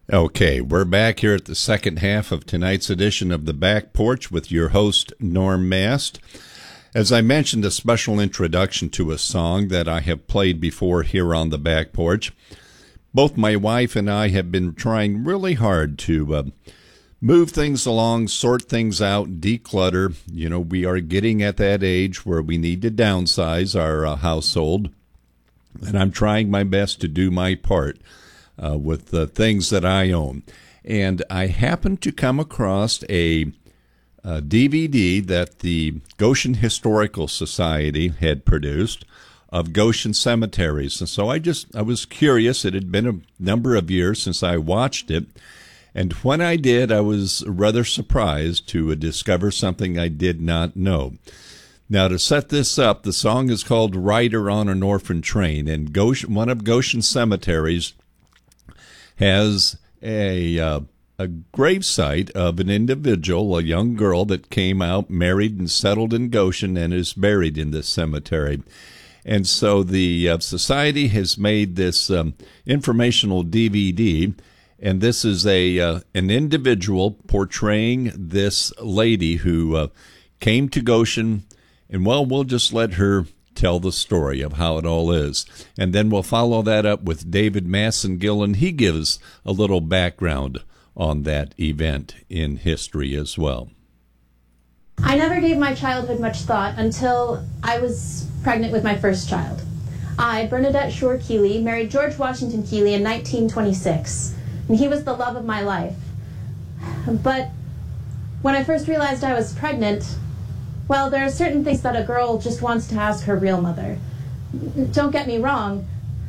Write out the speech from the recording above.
Okay, we're back here at the second half of tonight's edition of The Back Porch with your host, Norm Mast. As I mentioned, a special introduction to a song that I have played before here on The Back Porch. Both my wife and I have been trying really hard to move things along, sort things out, declutter. You know, we are getting at that age where we need to downsize our household, and I'm trying my best to do my part with the things that I own. And I happened to come across a DVD that the Goshen Historical Society had produced of Goshen cemeteries. And so I was curious. It had been a number of years since I watched it. And when I did, I was rather surprised to discover something I did not know. Now, to set this up, the song is called Rider on an Orphan Train. And one of Goshen's cemeteries has a gravesite of an individual, a young girl that came out, married and settled in Goshen, and is buried in this cemetery. And so the society has made this informational DVD, and this is an individual portraying this lady who came to Goshen, and well, we'll just let her tell the story of how it all is. And then we'll follow that up with David Massengill, and he gives a little background on that event in history as well. I never gave my childhood much thought until I was pregnant with my first child. I, Bernadette Shore Keeley, married George Washington Keeley in 1926, and he was the love of my life. But when I first realized I was pregnant, well, there are certain things that a girl just wants to ask her real mother. Don't get me wrong,